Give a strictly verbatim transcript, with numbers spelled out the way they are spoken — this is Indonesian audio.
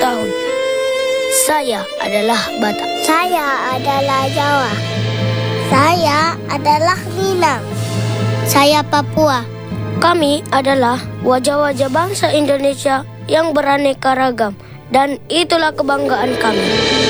tahun. Saya adalah Batak. Saya adalah Jawa. Saya adalah Minang. Saya Papua. Kami adalah wajah-wajah bangsa Indonesia yang beraneka ragam, dan itulah kebanggaan kami.